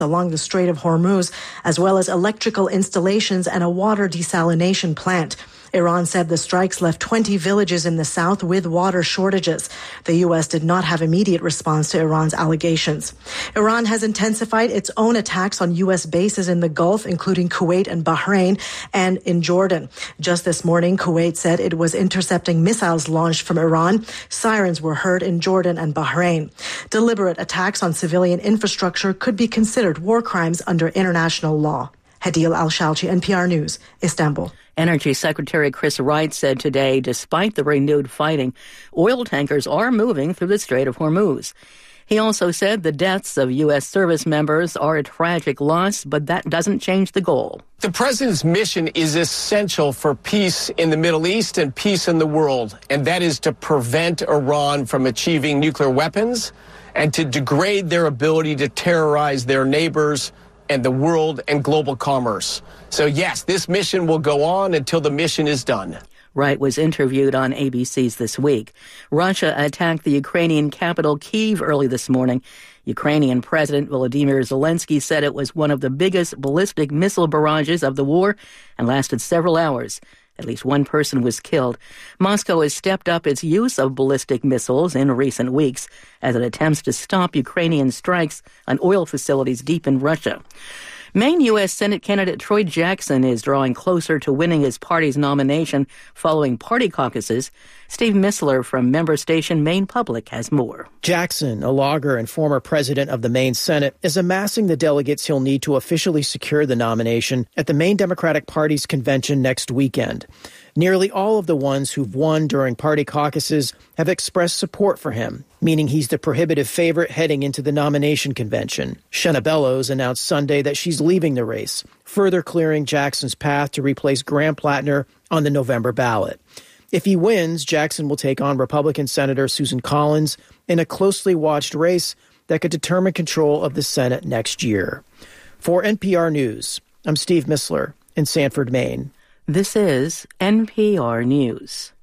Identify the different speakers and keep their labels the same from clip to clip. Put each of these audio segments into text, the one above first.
Speaker 1: along the Strait of Hormuz, as well as electrical installations and a water desalination plant. Iran said the strikes left 20 villages in the south with water shortages. The U.S. did not have immediate response to Iran's allegations. Iran has intensified its own attacks on U.S. bases in the Gulf, including Kuwait and Bahrain, and in Jordan. Just this morning, Kuwait said it was intercepting missiles launched from Iran. Sirens were heard in Jordan and Bahrain. Deliberate attacks on civilian infrastructure could be considered war crimes under international law. Hadil Al-Shalchi, NPR News, Istanbul.
Speaker 2: Energy Secretary Chris Wright said today, despite the renewed fighting, oil tankers are moving through the Strait of Hormuz. He also said the deaths of U.S. service members are a tragic loss, but that doesn't change the goal.
Speaker 3: The president's mission is essential for peace in the Middle East and peace in the world, and that is to prevent Iran from achieving nuclear weapons and to degrade their ability to terrorize their neighbors and the world and global commerce. So yes, this mission will go on until the mission is done.
Speaker 2: Wright was interviewed on ABC's This Week. Russia attacked the Ukrainian capital Kyiv early this morning. Ukrainian President Volodymyr Zelensky said it was one of the biggest ballistic missile barrages of the war and lasted several hours. At least one person was killed. Moscow has stepped up its use of ballistic missiles in recent weeks as it attempts to stop Ukrainian strikes on oil facilities deep in Russia. Maine U.S. Senate candidate Troy Jackson is drawing closer to winning his party's nomination following party caucuses. Steve Missler from member station Maine Public has more.
Speaker 4: Jackson, a logger and former president of the Maine Senate, is amassing the delegates he'll need to officially secure the nomination at the Maine Democratic Party's convention next weekend. Nearly all of the ones who've won during party caucuses have expressed support for him, meaning he's the prohibitive favorite heading into the nomination convention. Shenna Bellows announced Sunday that she's leaving the race, further clearing Jackson's path to replace Graham Plattner on the November ballot. If he wins, Jackson will take on Republican Senator Susan Collins in a closely watched race that could determine control of the Senate next year. For NPR News, I'm Steve Missler in Sanford, Maine.
Speaker 2: This is NPR News.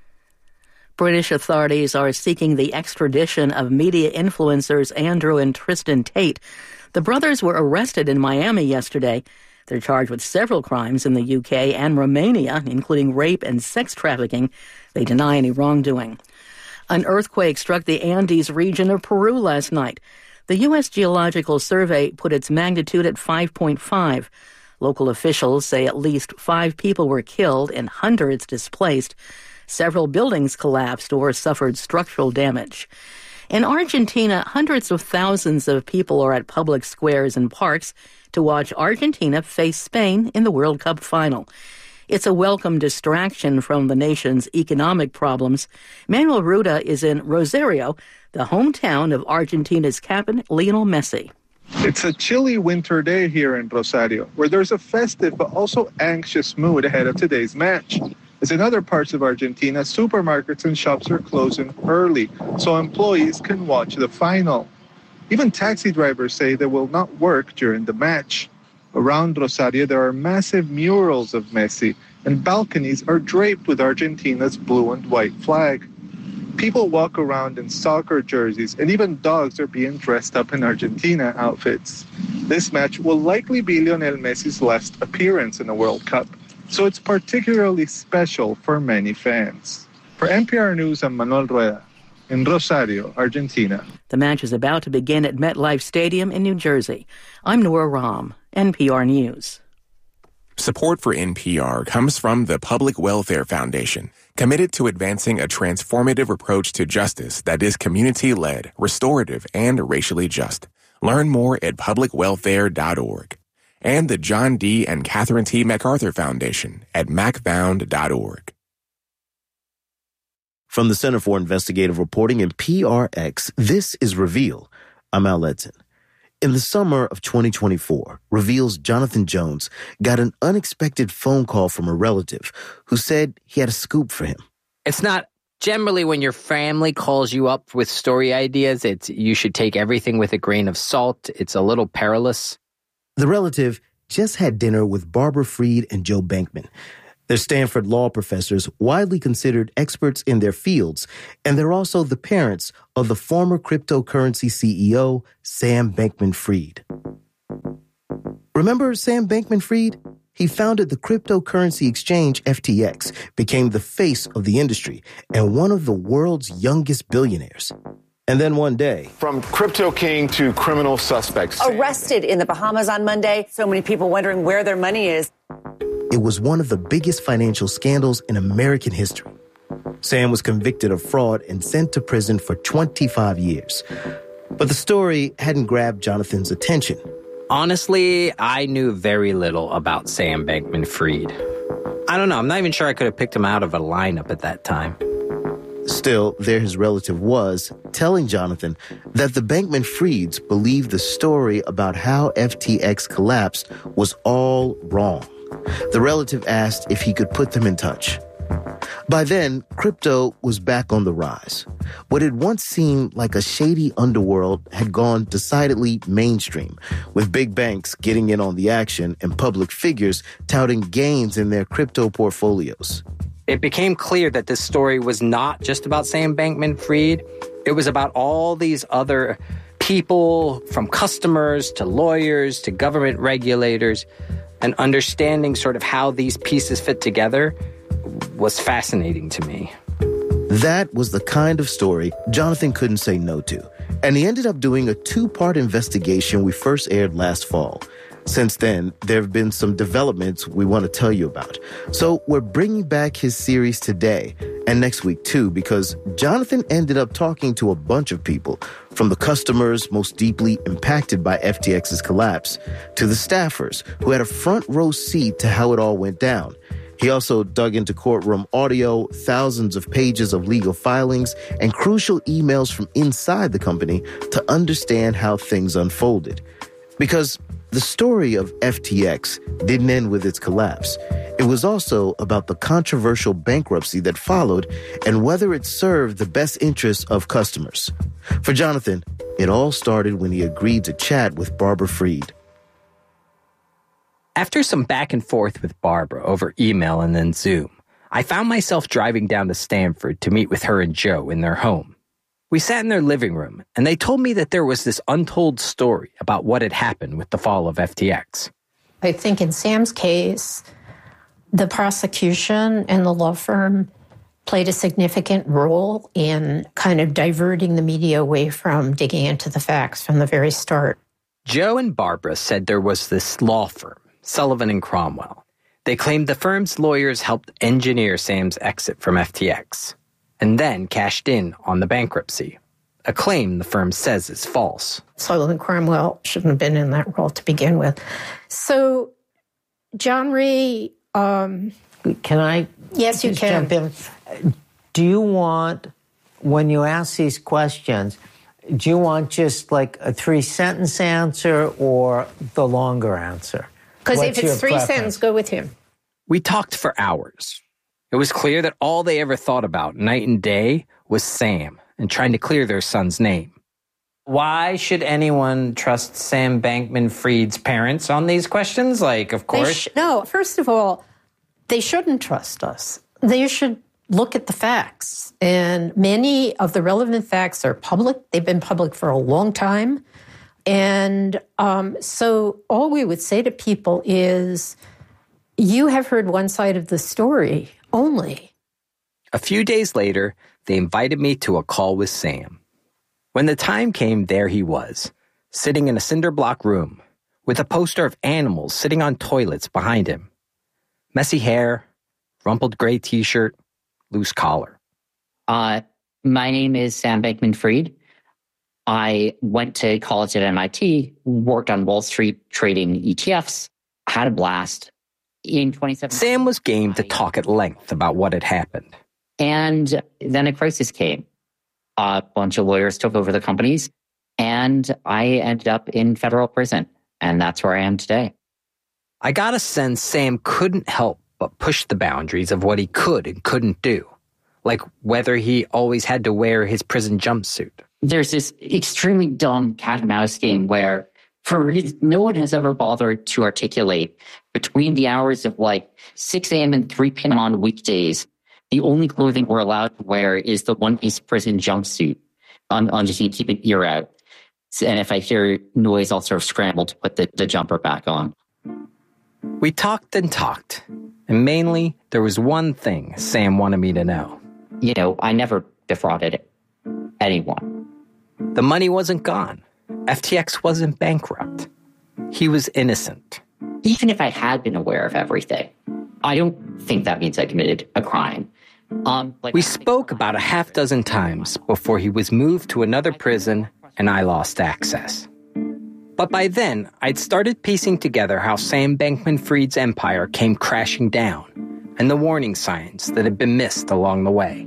Speaker 2: British authorities are seeking the extradition of media influencers Andrew and Tristan Tate. The brothers were arrested in Miami yesterday. They're charged with several crimes in the UK and Romania, including rape and sex trafficking. They deny any wrongdoing. An earthquake struck the Andes region of Peru last night. The U.S. Geological Survey put its magnitude at 5.5. Local officials say at least 5 people were killed and hundreds displaced. Several buildings collapsed or suffered structural damage. In Argentina, hundreds of thousands of people are at public squares and parks to watch Argentina face Spain in the World Cup final. It's a welcome distraction from the nation's economic problems. Manuel Ruda is in Rosario, the hometown of Argentina's captain, Lionel Messi.
Speaker 5: It's a chilly winter day here in Rosario, where there's a festive but also anxious mood ahead of today's match. As in other parts of Argentina, supermarkets and shops are closing early, so employees can watch the final. Even taxi drivers say they will not work during the match. Around Rosario, there are massive murals of Messi, and balconies are draped with Argentina's blue and white flag. People walk around in soccer jerseys, and even dogs are being dressed up in Argentina outfits. This match will likely be Lionel Messi's last appearance in the World Cup, so it's particularly special for many fans. For NPR News, I'm Manuel Rueda in Rosario, Argentina.
Speaker 2: The match is about to begin at MetLife Stadium in New Jersey. I'm Nora Rahm, NPR News.
Speaker 6: Support for NPR comes from the Public Welfare Foundation, committed to advancing a transformative approach to justice that is community-led, restorative, and racially just. Learn more at publicwelfare.org. And the John D. and Catherine T. MacArthur Foundation at macfound.org.
Speaker 7: From the Center for Investigative Reporting and PRX, this is Reveal. I'm Al Edson. In the summer of 2024, Reveal's Jonathan Jones got an unexpected phone call from a relative who said he had a scoop for him.
Speaker 8: It's not generally when your family calls you up with story ideas, you should take everything with a grain of salt. It's a little perilous.
Speaker 7: The relative just had dinner with Barbara Freed and Joe Bankman. They're Stanford law professors, widely considered experts in their fields, and they're also the parents of the former cryptocurrency CEO, Sam Bankman-Fried. Remember Sam Bankman-Fried? He founded the cryptocurrency exchange FTX, became the face of the industry, and one of the world's youngest billionaires. And then one day,
Speaker 9: from crypto king to criminal suspects.
Speaker 10: Arrested in the Bahamas on Monday. So many people wondering where their money is.
Speaker 7: It was one of the biggest financial scandals in American history. Sam was convicted of fraud and sent to prison for 25 years. But the story hadn't grabbed Jonathan's attention.
Speaker 8: Honestly, I knew very little about Sam Bankman-Fried. I don't know, I'm not even sure I could have picked him out of a lineup at that time.
Speaker 7: Still, there his relative was, telling Jonathan that the Bankman-Frieds believed the story about how FTX collapsed was all wrong. The relative asked if he could put them in touch. By then, crypto was back on the rise. What had once seemed like a shady underworld had gone decidedly mainstream, with big banks getting in on the action and public figures touting gains in their crypto portfolios.
Speaker 8: It became clear that this story was not just about Sam Bankman-Fried. It was about all these other people, from customers to lawyers to government regulators, and understanding sort of how these pieces fit together was fascinating to me.
Speaker 7: That was the kind of story Jonathan couldn't say no to, and he ended up doing a 2-part investigation we first aired last fall. Since then, there have been some developments we want to tell you about. So we're bringing back his series today and next week too, because Jonathan ended up talking to a bunch of people, from the customers most deeply impacted by FTX's collapse to the staffers who had a front row seat to how it all went down. He also dug into courtroom audio, thousands of pages of legal filings, and crucial emails from inside the company to understand how things unfolded. Because the story of FTX didn't end with its collapse. It was also about the controversial bankruptcy that followed and whether it served the best interests of customers. For Jonathan, it all started when he agreed to chat with Barbara Fried.
Speaker 8: After some back and forth with Barbara over email and then Zoom, I found myself driving down to Stanford to meet with her and Joe in their home. We sat in their living room, and they told me that there was this untold story about what had happened with the fall of FTX.
Speaker 11: I think in Sam's case, the prosecution and the law firm played a significant role in kind of diverting the media away from digging into the facts from the very start.
Speaker 8: Joe and Barbara said there was this law firm, Sullivan and Cromwell. They claimed the firm's lawyers helped engineer Sam's exit from FTX, and then cashed in on the bankruptcy, a claim the firm says is false.
Speaker 11: Sullivan Cromwell shouldn't have been in that role to begin with. So, John Ray...
Speaker 12: Can I
Speaker 11: Yes, you can.
Speaker 12: jump in? Do you want, when you ask these questions, do you want just like a 3-sentence answer or the longer answer?
Speaker 11: Because if
Speaker 12: What's
Speaker 11: it's
Speaker 12: your
Speaker 11: 3
Speaker 12: preference?
Speaker 11: sentences, go with him.
Speaker 8: We talked for hours. It was clear that all they ever thought about night and day was Sam and trying to clear their son's name. Why should anyone trust Sam Bankman-Fried's parents on these questions? Like, of course.
Speaker 11: No, first of all, they shouldn't trust us. They should look at the facts. And many of the relevant facts are public. They've been public for a long time. And so all we would say to people is, you have heard one side of the story only.
Speaker 8: A few days later, they invited me to a call with Sam. When the time came, there he was, sitting in a cinder block room with a poster of animals sitting on toilets behind him. Messy hair, rumpled gray t-shirt, loose collar.
Speaker 13: My name is Sam Bankman-Fried. I went to college at MIT, worked on Wall Street trading ETFs, had a blast. In 2017,
Speaker 8: Sam was game to talk at length about what had happened.
Speaker 13: And then a crisis came. A bunch of lawyers took over the companies, and I ended up in federal prison. And that's where I am today.
Speaker 8: I got a sense Sam couldn't help but push the boundaries of what he could and couldn't do, like whether he always had to wear his prison jumpsuit.
Speaker 13: There's this extremely dumb cat and mouse game where no one has ever bothered to articulate between the hours of like 6 a.m. and 3 p.m. on weekdays, the only clothing we're allowed to wear is the one-piece prison jumpsuit on just to keep an ear out. And if I hear noise, I'll sort of scramble to put the jumper back on.
Speaker 8: We talked and talked, and mainly there was one thing Sam wanted me to know.
Speaker 13: You know, I never defrauded anyone.
Speaker 8: The money wasn't gone. FTX wasn't bankrupt. He was innocent.
Speaker 13: Even if I had been aware of everything, I don't think that means I committed a crime.
Speaker 8: We spoke about a half dozen times before he was moved to another prison and I lost access. But by then, I'd started piecing together how Sam Bankman-Fried's empire came crashing down and the warning signs that had been missed along the way.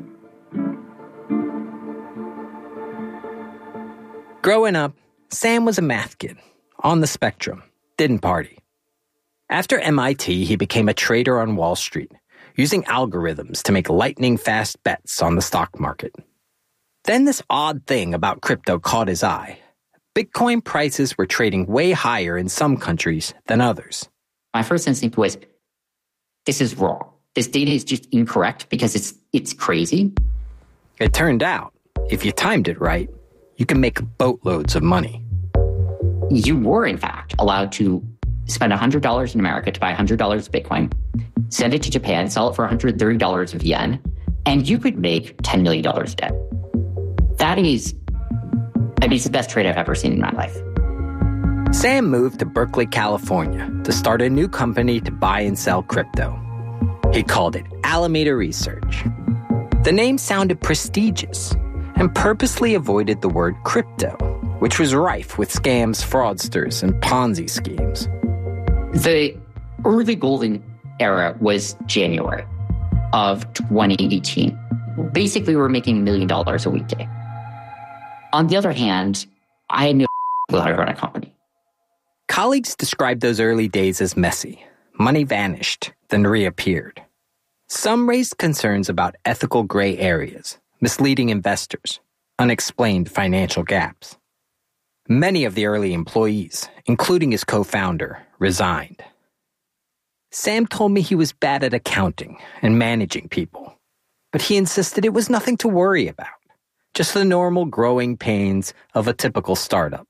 Speaker 8: Growing up, Sam was a math kid, on the spectrum, didn't party. After MIT, he became a trader on Wall Street, using algorithms to make lightning-fast bets on the stock market. Then this odd thing about crypto caught his eye. Bitcoin prices were trading way higher in some countries than others.
Speaker 13: My first instinct was, this is wrong. This data is just incorrect because it's crazy.
Speaker 8: It turned out, if you timed it right, you can make boatloads of money.
Speaker 13: You were, in fact, allowed to spend $100 in America to buy $100 of Bitcoin, send it to Japan, sell it for $130 of yen, and you could make $10 million a day. That is, it's the best trade I've ever seen in my life.
Speaker 8: Sam moved to Berkeley, California to start a new company to buy and sell crypto. He called it Alameda Research. The name sounded prestigious and purposely avoided the word crypto, which was rife with scams, fraudsters, and Ponzi schemes.
Speaker 13: The early golden era was January of 2018. Basically, we were making $1 million a weekday. On the other hand, I had no clue how to run a company.
Speaker 8: Colleagues described those early days as messy. Money vanished, then reappeared. Some raised concerns about ethical gray areas, misleading investors, unexplained financial gaps. Many of the early employees, including his co-founder, resigned. Sam told me he was bad at accounting and managing people, but he insisted it was nothing to worry about, just the normal growing pains of a typical startup.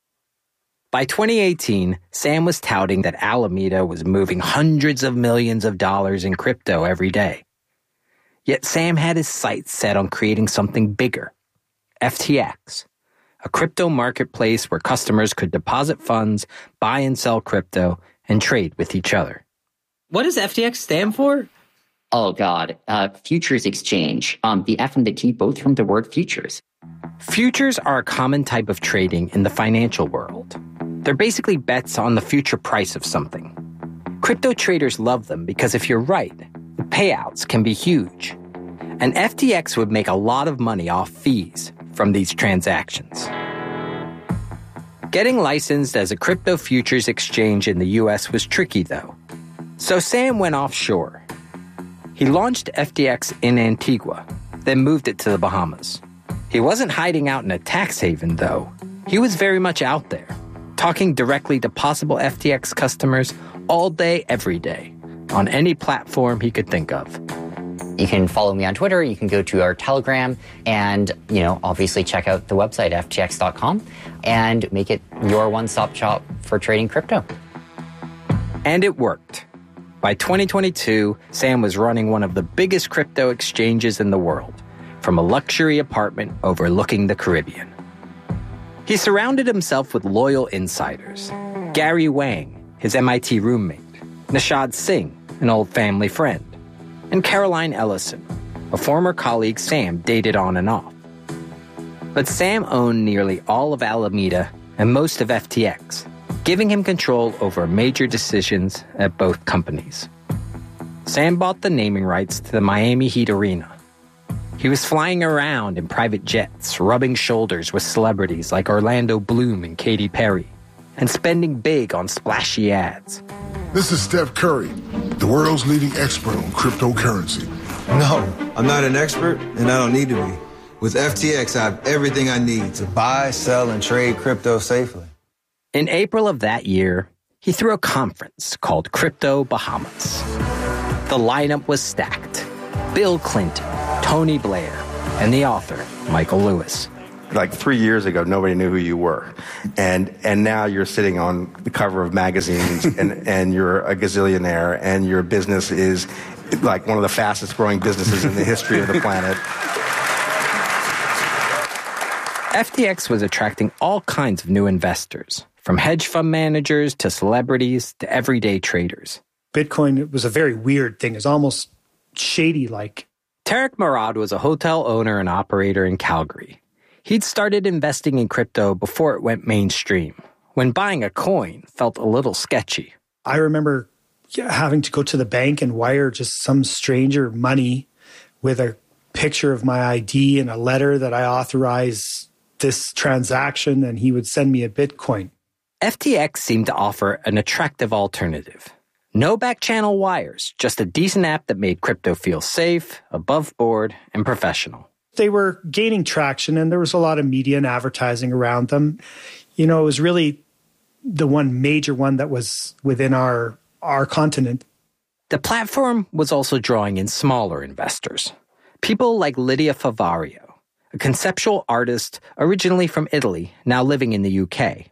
Speaker 8: By 2018, Sam was touting that Alameda was moving hundreds of millions of dollars in crypto every day. Yet Sam had his sights set on creating something bigger, FTX, a crypto marketplace where customers could deposit funds, buy and sell crypto, and trade with each other.
Speaker 2: What does FTX stand for?
Speaker 13: Oh, God. Futures exchange. The F and the T, both from the word futures.
Speaker 8: Futures are a common type of trading in the financial world. They're basically bets on the future price of something. Crypto traders love them because if you're right, the payouts can be huge. And FTX would make a lot of money off fees from these transactions. Getting licensed as a crypto futures exchange in the U.S. was tricky, though. So Sam went offshore. He launched FTX in Antigua, then moved it to the Bahamas. He wasn't hiding out in a tax haven, though. He was very much out there, talking directly to possible FTX customers all day, every day, on any platform he could think of.
Speaker 14: You can follow me on Twitter, you can go to our Telegram, and, obviously check out the website, ftx.com, and make it your one-stop shop for trading crypto.
Speaker 8: And it worked. By 2022, Sam was running one of the biggest crypto exchanges in the world, from a luxury apartment overlooking the Caribbean. He surrounded himself with loyal insiders. Gary Wang, his MIT roommate, Nishad Singh, an old family friend, and Caroline Ellison, a former colleague Sam dated on and off. But Sam owned nearly all of Alameda and most of FTX, giving him control over major decisions at both companies. Sam bought the naming rights to the Miami Heat Arena. He was flying around in private jets, rubbing shoulders with celebrities like Orlando Bloom and Katy Perry, and spending big on splashy ads.
Speaker 15: This is Steph Curry, the world's leading expert on cryptocurrency.
Speaker 16: No, I'm not an expert, and I don't need to be. With FTX, I have everything I need to buy, sell, and trade crypto safely.
Speaker 8: In April of that year, he threw a conference called Crypto Bahamas. The lineup was stacked. Bill Clinton, Tony Blair, and the author, Michael Lewis.
Speaker 17: like 3 years ago, nobody knew who you were. And now you're sitting on the cover of magazines and you're a gazillionaire and your business is like one of the fastest growing businesses in the history of the planet.
Speaker 8: FTX was attracting all kinds of new investors, from hedge fund managers to celebrities to everyday traders.
Speaker 18: Bitcoin was a very weird thing. It's almost shady-like.
Speaker 8: Tarek Murad was a hotel owner and operator in Calgary. He'd started investing in crypto before it went mainstream, when buying a coin felt a little sketchy.
Speaker 18: I remember having to go to the bank and wire just some stranger money with a picture of my ID and a letter that I authorize this transaction, and he would send me a Bitcoin.
Speaker 8: FTX seemed to offer an attractive alternative. No back-channel wires, just a decent app that made crypto feel safe, above board, and professional.
Speaker 18: They were gaining traction, and there was a lot of media and advertising around them. You know, it was really the one major one that was within our continent.
Speaker 8: The platform was also drawing in smaller investors. People like Lydia Favario, a conceptual artist originally from Italy, now living in the UK.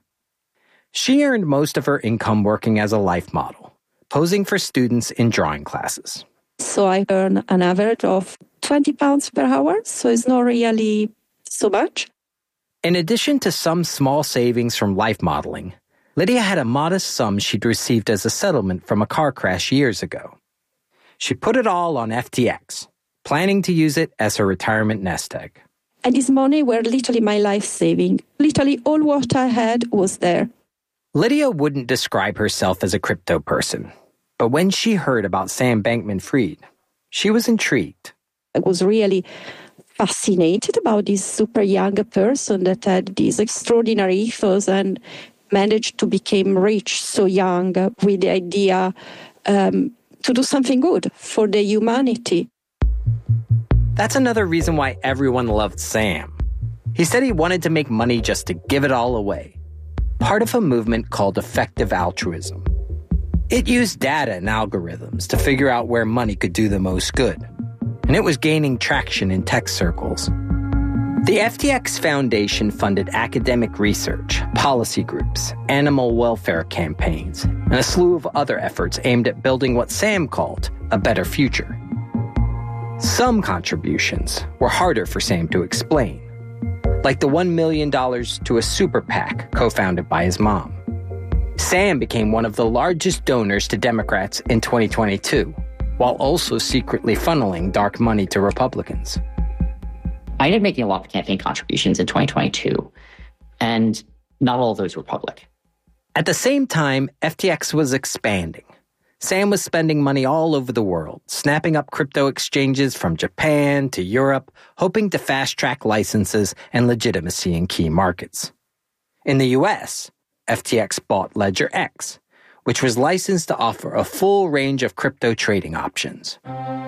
Speaker 8: She earned most of her income working as a life model, posing for students in drawing classes.
Speaker 19: So I earn an average of £20 per hour, so it's not really so much.
Speaker 8: In addition to some small savings from life modeling, Lydia had a modest sum she'd received as a settlement from a car crash years ago. She put it all on FTX, planning to use it as her retirement nest egg.
Speaker 19: And this money were literally my life saving. Literally all what I had was there.
Speaker 8: Lydia wouldn't describe herself as a crypto person, but when she heard about Sam Bankman-Fried, she was intrigued.
Speaker 19: I was really fascinated about this super young person that had this extraordinary ethos and managed to become rich so young with the idea to do something good for the humanity.
Speaker 8: That's another reason why everyone loved Sam. He said he wanted to make money just to give it all away, part of a movement called effective altruism. It used data and algorithms to figure out where money could do the most good, and it was gaining traction in tech circles. The FTX Foundation funded academic research, policy groups, animal welfare campaigns, and a slew of other efforts aimed at building what Sam called a better future. Some contributions were harder for Sam to explain, like the $1 million to a super PAC co-founded by his mom. Sam became one of the largest donors to Democrats in 2022, while also secretly funneling dark money to Republicans.
Speaker 13: I ended up making a lot of campaign contributions in 2022, and not all of those were public.
Speaker 8: At the same time, FTX was expanding. Sam was spending money all over the world, snapping up crypto exchanges from Japan to Europe, hoping to fast-track licenses and legitimacy in key markets. In the US, FTX bought LedgerX, which was licensed to offer a full range of crypto trading options.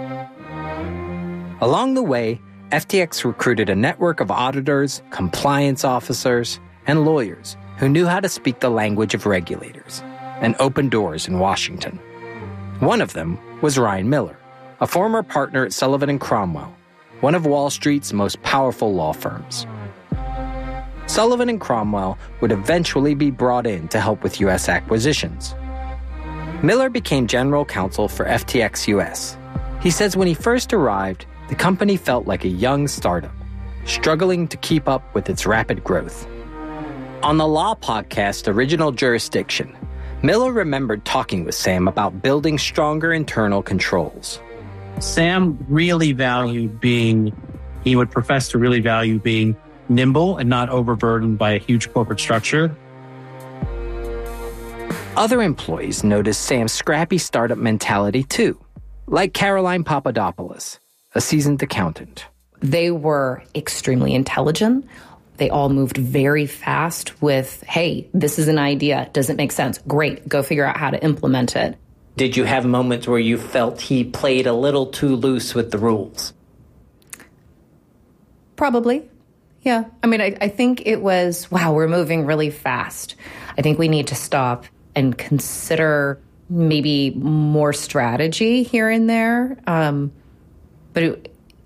Speaker 8: Along the way, FTX recruited a network of auditors, compliance officers, and lawyers who knew how to speak the language of regulators and open doors in Washington. One of them was Ryan Miller, a former partner at Sullivan & Cromwell, one of Wall Street's most powerful law firms. Sullivan & Cromwell would eventually be brought in to help with U.S. acquisitions. Miller became general counsel for FTX US. He says when he first arrived, the company felt like a young startup, struggling to keep up with its rapid growth. On the law podcast Original Jurisdiction, Miller remembered talking with Sam about building stronger internal controls.
Speaker 20: Sam really valued he would profess to really value being nimble and not overburdened by a huge corporate structure.
Speaker 8: Other employees noticed Sam's scrappy startup mentality too, like Caroline Papadopoulos, a seasoned accountant.
Speaker 21: They were extremely intelligent. They all moved very fast with, hey, this is an idea. Does it make sense? Great. Go figure out how to implement it.
Speaker 22: Did you have moments where you felt he played a little too loose with the rules?
Speaker 21: Probably. Yeah. I mean, I think it was, wow, we're moving really fast. I think we need to stop and consider maybe more strategy here and there. But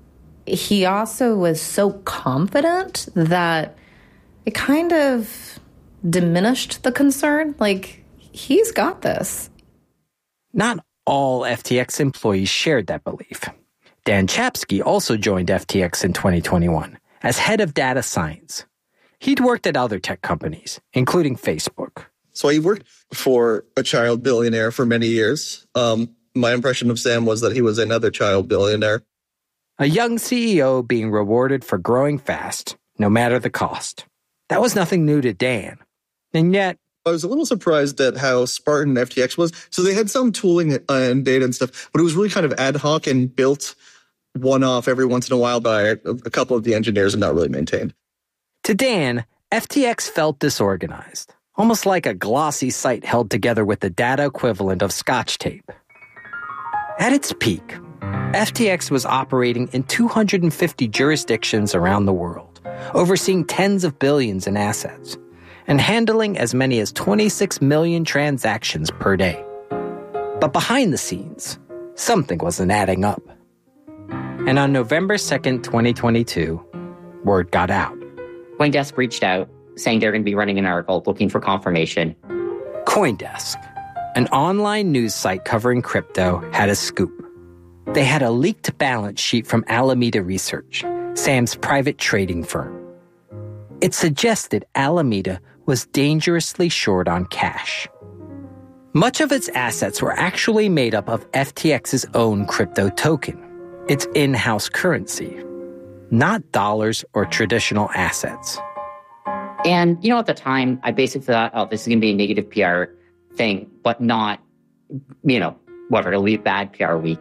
Speaker 21: he also was so confident that it kind of diminished the concern. Like, he's got this.
Speaker 8: Not all FTX employees shared that belief. Dan Chapsky also joined FTX in 2021 as head of data science. He'd worked at other tech companies, including Facebook.
Speaker 1: So I worked for a child billionaire for many years. My impression of Sam was that he was another child billionaire.
Speaker 8: A young CEO being rewarded for growing fast, no matter the cost. That was nothing new to Dan. And yet,
Speaker 1: I was a little surprised at how Spartan FTX was. So they had some tooling and data and stuff, but it was really kind of ad hoc and built one-off every once in a while by a couple of the engineers and not really maintained.
Speaker 8: To Dan, FTX felt disorganized, almost like a glossy site held together with the data equivalent of Scotch tape. At its peak, FTX was operating in 250 jurisdictions around the world, overseeing tens of billions in assets, and handling as many as 26 million transactions per day. But behind the scenes, something wasn't adding up. And on November 2nd, 2022, word got out.
Speaker 13: CoinDesk reached out, saying they're going to be running an article looking for confirmation.
Speaker 8: CoinDesk, an online news site covering crypto, had a scoop. They had a leaked balance sheet from Alameda Research, Sam's private trading firm. It suggested Alameda was dangerously short on cash. Much of its assets were actually made up of FTX's own crypto token, its in-house currency, not dollars or traditional assets.
Speaker 13: And, at the time, I basically thought, oh, this is going to be a negative PR thing, but not, whatever, it'll be a bad PR week.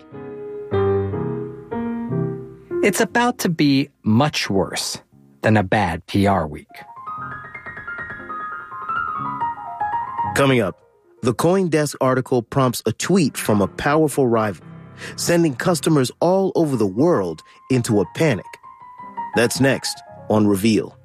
Speaker 8: It's about to be much worse than a bad PR week.
Speaker 7: Coming up, the CoinDesk article prompts a tweet from a powerful rival, sending customers all over the world into a panic. That's next on Reveal.